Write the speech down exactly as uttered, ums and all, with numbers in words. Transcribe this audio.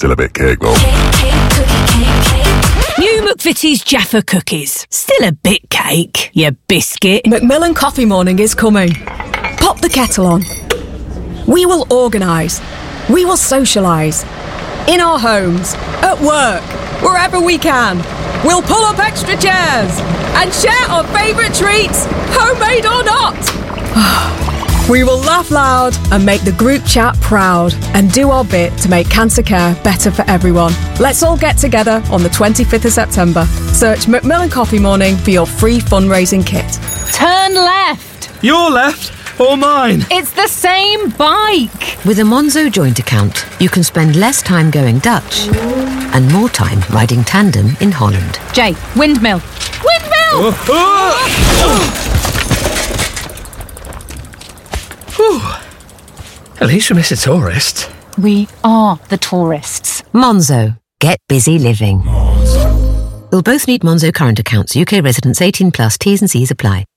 Still a bit cake, though. Cake, cake, cookie, cake, cake. New McVitie's Jaffa cookies. Still a bit cake, you biscuit. Macmillan Coffee Morning is coming. Pop the kettle on. We will organise. We will socialise. In our homes, at work, wherever we can. We'll pull up extra chairs and share our favourite treats, homemade or not. We will laugh loud and make the group chat proud and do our bit to make cancer care better for everyone. Let's all get together on the twenty-fifth of September. Search Macmillan Coffee Morning for your free fundraising kit. Turn left. Your left or mine? It's the same bike. With a Monzo joint account, you can spend less time going Dutch and more time riding tandem in Holland. Jay, windmill. Windmill! Oh, oh. At least we miss a tourist. We are the tourists. Monzo. Get busy living. You'll both need Monzo current accounts. U K residents eighteen plus. T's and C's apply.